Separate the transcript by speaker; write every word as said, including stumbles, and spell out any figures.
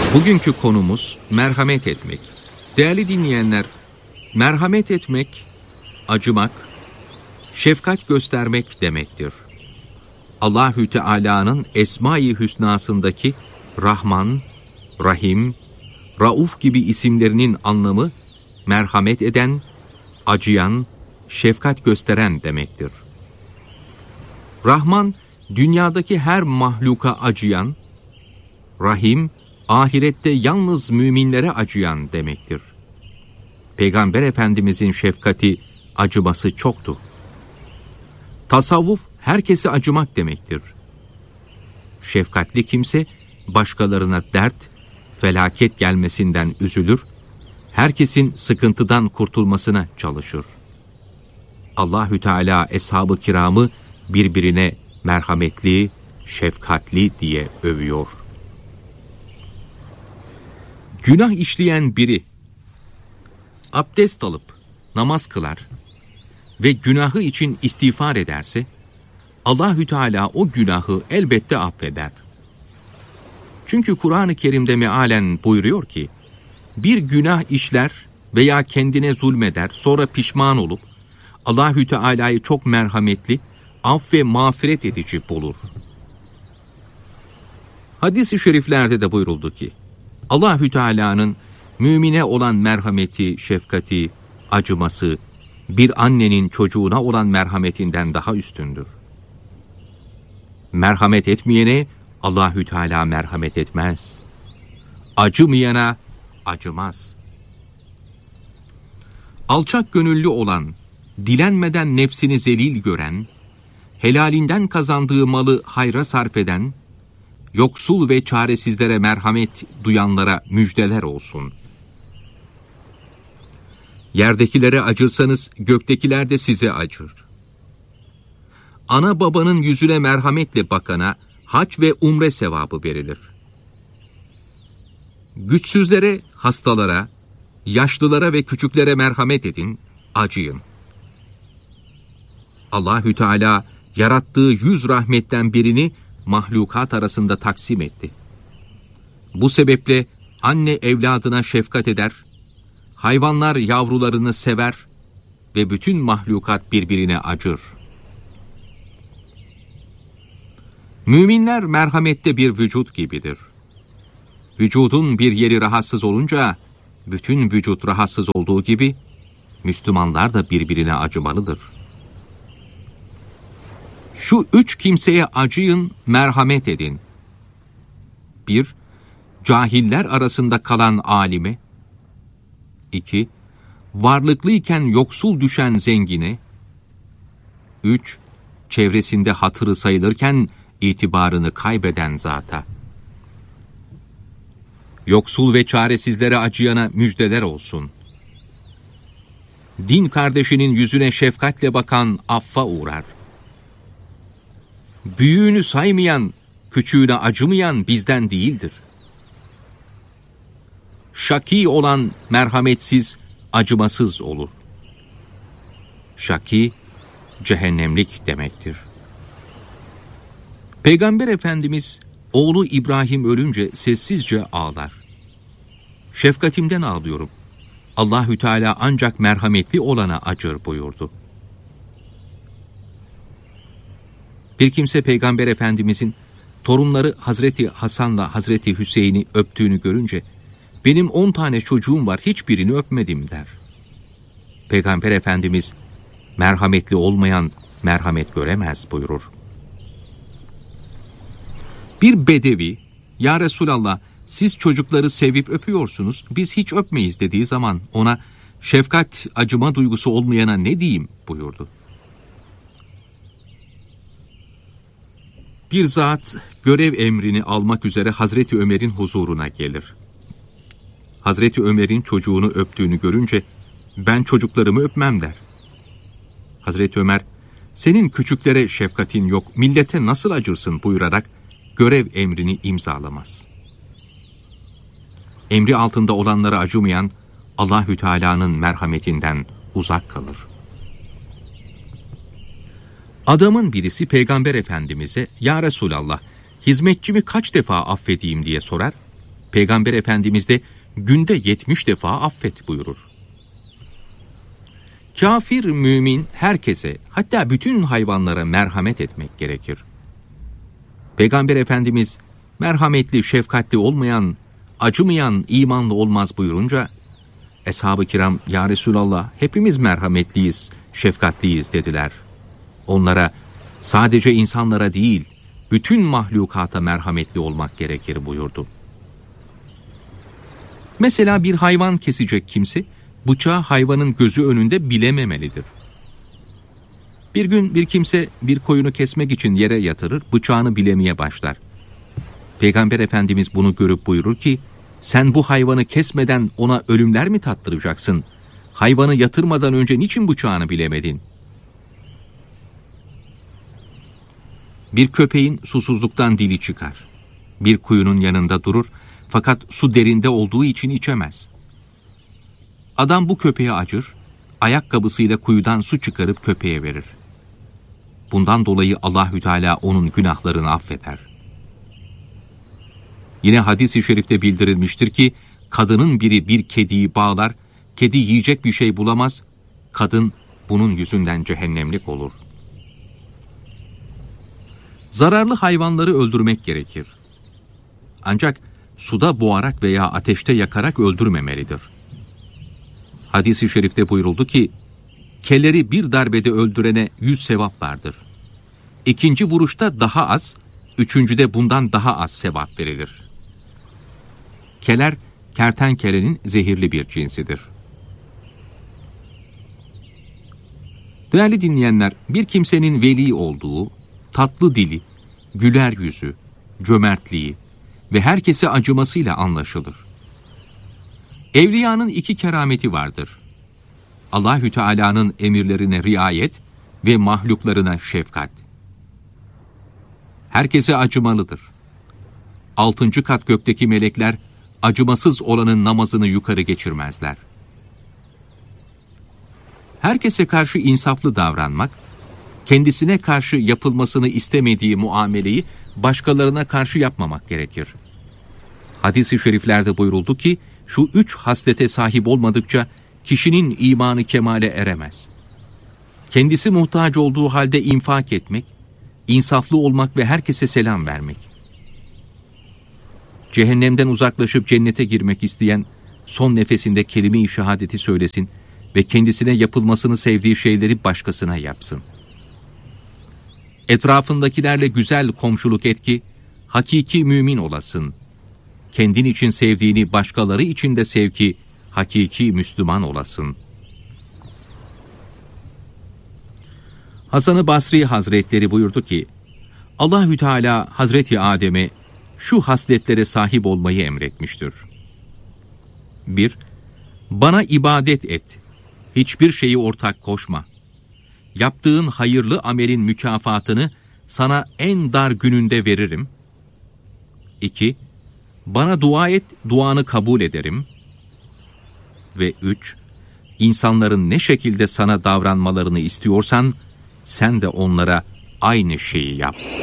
Speaker 1: Bugünkü konumuz merhamet etmek. Değerli dinleyenler, merhamet etmek, acımak, şefkat göstermek demektir. Allahü Teala'nın Esma-i Hüsna'sındaki Rahman, Rahim, Rauf gibi isimlerinin anlamı merhamet eden, acıyan, şefkat gösteren demektir. Rahman, dünyadaki her mahluka acıyan, Rahim, ahirette yalnız müminlere acıyan demektir. Peygamber Efendimizin şefkati, acıması çoktu. Tasavvuf, herkese acımak demektir. Şefkatli kimse, başkalarına dert, felaket gelmesinden üzülür, herkesin sıkıntıdan kurtulmasına çalışır. Allahü Teala eshab-ı kiramı birbirine merhametli, şefkatli diye övüyor. Günah işleyen biri abdest alıp namaz kılar ve günahı için istiğfar ederse, Allahü Teala o günahı elbette affeder. Çünkü Kur'an-ı Kerim'de mealen buyuruyor ki, bir günah işler veya kendine zulmeder, sonra pişman olup Allahü Teala'yı çok merhametli, af ve mağfiret edici bulur. Hadis-i şeriflerde de buyuruldu ki, Allahü Teala'nın mümine olan merhameti, şefkati, acıması bir annenin çocuğuna olan merhametinden daha üstündür. Merhamet etmeyene Allahü Teala merhamet etmez. Acımayana acımaz. Alçak gönüllü olan, dilenmeden nefsini zelil gören, helalinden kazandığı malı hayra sarf eden, yoksul ve çaresizlere merhamet duyanlara müjdeler olsun. Yerdekilere acırsanız göktekiler de size acır. Ana babanın yüzüne merhametle bakana hac ve umre sevabı verilir. Güçsüzlere, hastalara, yaşlılara ve küçüklere merhamet edin, acıyın. Allahü Teala yarattığı yüz rahmetten birini mahlukat arasında taksim etti. Bu sebeple anne evladına şefkat eder, hayvanlar yavrularını sever ve bütün mahlukat birbirine acır. Müminler merhamette bir vücut gibidir. Vücudun bir yeri rahatsız olunca, bütün vücut rahatsız olduğu gibi, Müslümanlar da birbirine acımalıdır. Şu üç kimseye acıyın, merhamet edin. Bir, cahiller arasında kalan alime. İki, varlıklıyken yoksul düşen zengine. Üç, çevresinde hatırı sayılırken itibarını kaybeden zata. Yoksul ve çaresizlere acıyana müjdeler olsun. Din kardeşinin yüzüne şefkatle bakan affa uğrar. Büyüğünü saymayan, küçüğüne acımayan bizden değildir. Şaki olan merhametsiz, acımasız olur. Şaki, cehennemlik demektir. Peygamber Efendimiz, oğlu İbrahim ölünce sessizce ağlar. Şefkatimden ağlıyorum. Allahü Teala ancak merhametli olana acır buyurdu. Bir kimse Peygamber Efendimizin torunları Hazreti Hasan'la Hazreti Hüseyin'i öptüğünü görünce, benim on tane çocuğum var, hiçbirini öpmedim der. Peygamber Efendimiz, merhametli olmayan merhamet göremez buyurur. Bir bedevi, ya Resulallah siz çocukları sevip öpüyorsunuz, biz hiç öpmeyiz dediği zaman ona şefkat, acıma duygusu olmayana ne diyeyim buyurdu. Bir zat görev emrini almak üzere Hazreti Ömer'in huzuruna gelir. Hazreti Ömer'in çocuğunu öptüğünü görünce ben çocuklarımı öpmem der. Hazreti Ömer, senin küçüklere şefkatin yok, millete nasıl acırsın buyurarak görev emrini imzalamaz. Emri altında olanlara acımayan Allahü Teala'nın merhametinden uzak kalır. Adamın birisi Peygamber Efendimiz'e, ya Resulallah, hizmetçimi kaç defa affedeyim diye sorar. Peygamber Efendimiz de günde yetmiş defa affet buyurur. Kafir, mümin, herkese, hatta bütün hayvanlara merhamet etmek gerekir. Peygamber Efendimiz merhametli, şefkatli olmayan, acımayan imanlı olmaz buyurunca, Eshab-ı kiram, ya Resulallah hepimiz merhametliyiz, şefkatliyiz dediler. Onlara sadece insanlara değil, bütün mahlukata merhametli olmak gerekir buyurdu. Mesela bir hayvan kesecek kimse, bıçağı hayvanın gözü önünde bilememelidir. Bir gün bir kimse bir koyunu kesmek için yere yatırır, bıçağını bilemeye başlar. Peygamber Efendimiz bunu görüp buyurur ki, sen bu hayvanı kesmeden ona ölümler mi tattıracaksın? Hayvanı yatırmadan önce niçin bıçağını bilemedin? Bir köpeğin susuzluktan dili çıkar. Bir kuyunun yanında durur, fakat su derinde olduğu için içemez. Adam bu köpeğe acır, ayakkabısıyla kuyudan su çıkarıp köpeğe verir. Bundan dolayı Allahü Teala onun günahlarını affeder. Yine hadis-i şerifte bildirilmiştir ki, kadının biri bir kediyi bağlar, kedi yiyecek bir şey bulamaz, kadın bunun yüzünden cehennemlik olur. Zararlı hayvanları öldürmek gerekir. Ancak suda boğarak veya ateşte yakarak öldürmemelidir. Hadis-i şerifte buyuruldu ki, keleri bir darbede öldürene yüz sevap vardır. İkinci vuruşta daha az, üçüncüde bundan daha az sevap verilir. Keler, kertenkelenin zehirli bir cinsidir. Değerli dinleyenler, bir kimsenin veli olduğu, tatlı dili, güler yüzü, cömertliği ve herkese acımasıyla anlaşılır. Evliyanın iki kerameti vardır. Allahü Teala'nın emirlerine riayet ve mahluklarına şefkat. Herkese acımalıdır. Altıncı kat gökteki melekler, acımasız olanın namazını yukarı geçirmezler. Herkese karşı insaflı davranmak, kendisine karşı yapılmasını istemediği muameleyi başkalarına karşı yapmamak gerekir. Hadis-i şeriflerde buyuruldu ki, şu üç haslete sahip olmadıkça kişinin imanı kemale eremez. Kendisi muhtaç olduğu halde infak etmek, insaflı olmak ve herkese selam vermek. Cehennemden uzaklaşıp cennete girmek isteyen, son nefesinde kelime-i şehadeti söylesin ve kendisine yapılmasını sevdiği şeyleri başkasına yapsın. Etrafındakilerle güzel komşuluk et ki, hakiki mümin olasın. Kendin için sevdiğini başkaları için de sev ki, hakiki Müslüman olasın. Hasan-ı Basri Hazretleri buyurdu ki, Allahü Teala Hazreti Adem'e şu hasletlere sahip olmayı emretmiştir. bir Bana ibadet et, hiçbir şeyi ortak koşma. Yaptığın hayırlı amelin mükafatını sana en dar gününde veririm. iki Bana dua et, duanı kabul ederim. Ve üç İnsanların ne şekilde sana davranmalarını istiyorsan, sen de onlara aynı şeyi yap.